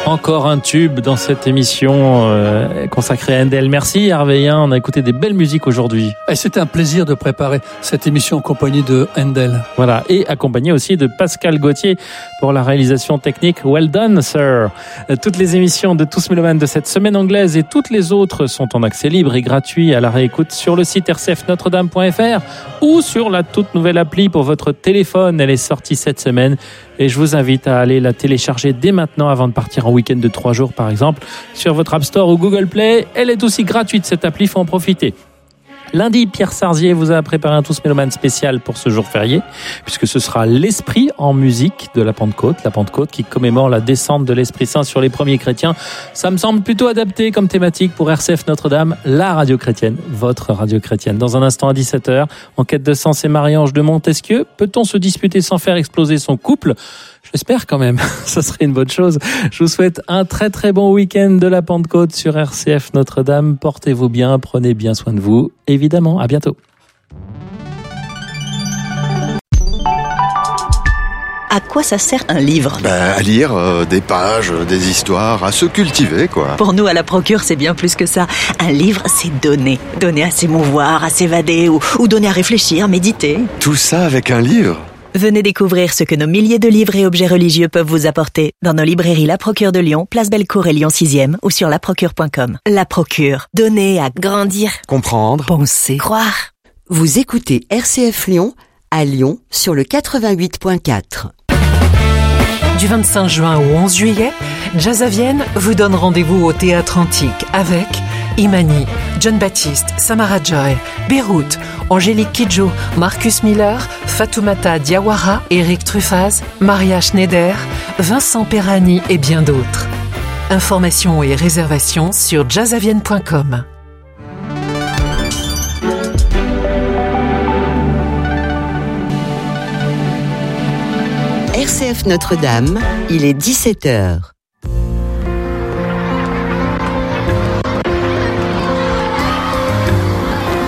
Encore un tube dans cette émission consacrée à Handel. Merci Hervé, on a écouté des belles musiques aujourd'hui. Et c'était un plaisir de préparer cette émission en compagnie de Handel. Voilà, et accompagné aussi de Pascal Gauthier pour la réalisation technique. Well done, sir. Toutes les émissions de Tous Mélomanes de cette semaine anglaise et toutes les autres sont en accès libre et gratuit à la réécoute sur le site rcfnotredame.fr ou sur la toute nouvelle appli pour votre téléphone. Elle est sortie cette semaine et je vous invite à aller la télécharger dès maintenant avant de partir en week-end de 3 jours par exemple sur votre App Store ou Google Play. Elle est aussi gratuite cette appli, il faut en profiter. Lundi, Pierre Sarzier vous a préparé un Tous Mélomanes spécial pour ce jour férié, puisque ce sera l'Esprit en musique de la Pentecôte qui commémore la descente de l'Esprit Saint sur les premiers chrétiens. Ça me semble plutôt adapté comme thématique pour RCF Notre-Dame, la radio chrétienne, votre radio chrétienne. Dans un instant à 17h, en quête de sens et Marie-Ange de Montesquieu, peut-on se disputer sans faire exploser son couple ? J'espère quand même, ça serait une bonne chose. Je vous souhaite un très très bon week-end de la Pentecôte sur RCF Notre-Dame. Portez-vous bien, prenez bien soin de vous. Évidemment, à bientôt. À quoi ça sert un livre ? À lire des pages, des histoires, à se cultiver, quoi. Pour nous, à la Procure, c'est bien plus que ça. Un livre, c'est donner. Donner à s'émouvoir, à s'évader ou donner à réfléchir, méditer. Tout ça avec un livre ? Venez découvrir ce que nos milliers de livres et objets religieux peuvent vous apporter dans nos librairies La Procure de Lyon, Place Bellecour et Lyon 6e ou sur laprocure.com. La Procure. Donner à grandir. Comprendre. Penser. Croire. Vous écoutez RCF Lyon à Lyon sur le 88.4. Du 25 juin au 11 juillet, Jazz à Vienne vous donne rendez-vous au Théâtre Antique avec Imani, John Baptiste, Samara Joy, Beyrouth, Angélique Kidjo, Marcus Miller, Fatoumata Diawara, Eric Truffaz, Maria Schneider, Vincent Perrani et bien d'autres. Informations et réservations sur jazzavienne.com. RCF Notre-Dame, il est 17h.